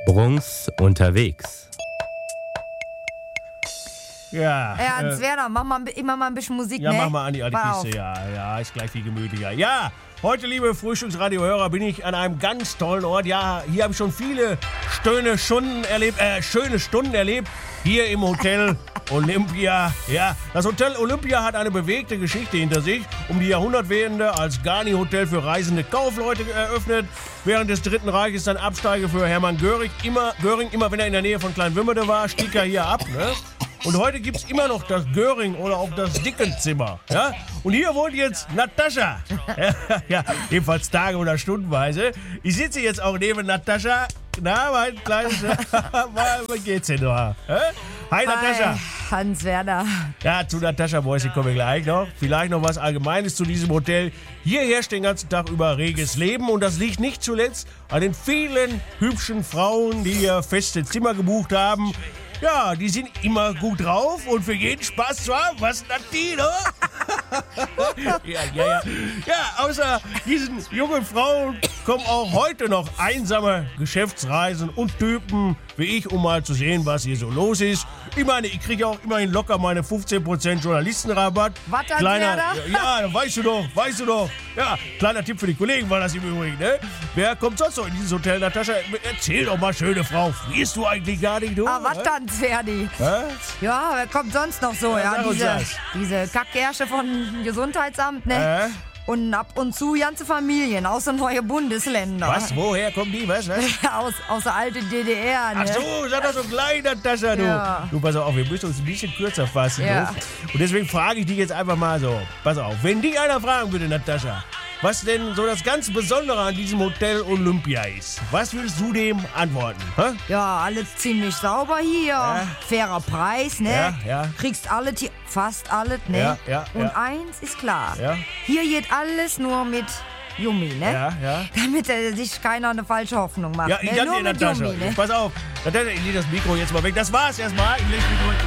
Bruns unterwegs. Ja. Ernst Werner, mach mal immer mal ein bisschen Musik, Ja, ne? mach mal an die alte Kiste. Ja, ist gleich viel gemütlicher. Ja, heute, liebe Frühstücksradiohörer, bin ich an einem ganz tollen Ort. Ja, hier habe ich schon viele schöne Stunden erlebt. Hier im Hotel Olympia. Ja, das Hotel Olympia hat eine bewegte Geschichte hinter sich. Um die Jahrhundertwende als Garni-Hotel für reisende Kaufleute eröffnet. Während des Dritten Reiches dann Absteige für Hermann Göring. Immer wenn er in der Nähe von Kleinwümmede war, stieg er hier ab. Ne? Und heute gibt es immer noch das Göring oder auch das Dickenzimmer. Ja? Und hier wohnt jetzt Natascha. Ja, ebenfalls Tage- oder Stundenweise. Ich sitze jetzt auch neben Natascha. Na, mein kleines... Wie geht's denn noch? Hi, Natascha. Hi, Hans Werner. Ja, zu Natascha Boyce kommen wir gleich noch. Vielleicht noch was Allgemeines zu diesem Hotel. Hier herrscht den ganzen Tag über reges Leben. Und das liegt nicht zuletzt an den vielen hübschen Frauen, die hier feste Zimmer gebucht haben. Ja, die sind immer gut drauf und für jeden Spaß zu haben. Was, Natino? Ja, außer diesen jungen Frauen kommen auch heute noch einsame Geschäftsreisen und Typen wie ich, um mal zu sehen, was hier so los ist. Ich meine, ich kriege auch immerhin locker meine 15% Journalistenrabatt. Was, kleiner, ja, weißt du doch. Ja, kleiner Tipp für die Kollegen war das im Übrigen, ne? Wer kommt sonst noch in dieses Hotel, Natascha? Erzähl doch mal, schöne Frau, frierst du eigentlich gar nicht, du? Ah, was dann, Zwerdi? Ja, wer kommt sonst noch so? Ja, sag uns das. Diese Kackgersche von Gesundheitsamt, ne? Und ab und zu ganze Familien aus den neuen Bundesländern. Was? Woher kommen die? Was? aus der alten DDR, ne? Ach so, sag das so klein, Natascha, du. Ja. Du, pass auf, wir müssen uns ein bisschen kürzer fassen, Ja. du. Und deswegen frage ich dich jetzt einfach mal so. Pass auf, wenn dich einer fragen würde, Natascha, was denn so das ganz Besondere an diesem Hotel Olympia ist, was würdest du dem antworten? Hä? Ja, alles ziemlich sauber hier. Ja. Fairer Preis, ne? Ja. Kriegst alles hier, fast alles, ne? Ja. Und eins ist klar. Ja. Hier geht alles nur mit Yummi, ne? Ja. Damit sich keiner eine falsche Hoffnung macht. Ja, ich ne? danke Nur dir, mit Natascha. Yummi, ne? Pass auf, Natascha, ich lege das Mikro jetzt mal weg. Das war's erstmal. Ich leg das Mikro